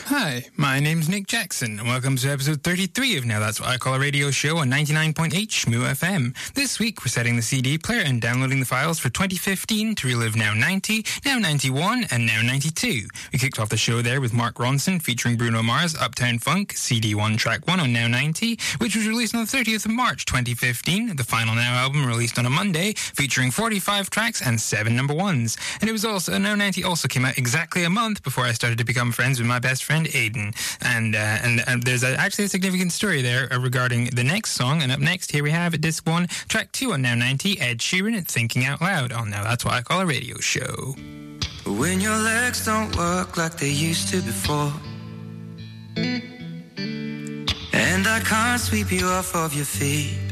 Hi, my name's Nick Jackson, and welcome to episode 33 of Now That's What I Call a Radio Show on 99.8 Shmoo FM. This week, we're setting the CD player and downloading the files for 2015 to relive Now 90, Now 91, and Now 92. We kicked off the show there with Mark Ronson featuring Bruno Mars, Uptown Funk, CD1 Track 1 on Now 90, which was released on the 30th of March 2015. The final Now album released on a Monday, featuring 45 tracks and 7 number ones. And it was also, Now 90 also came out exactly a month before I started to become friends with my best friend Aidan, and there's actually a significant story there regarding the next song. And up next, here we have disc 1, track 2 on Now 90, Ed Sheeran, Thinking Out Loud on Now That's What I Call a Radio Show. When your legs don't work like they used to before, and I can't sweep you off of your feet,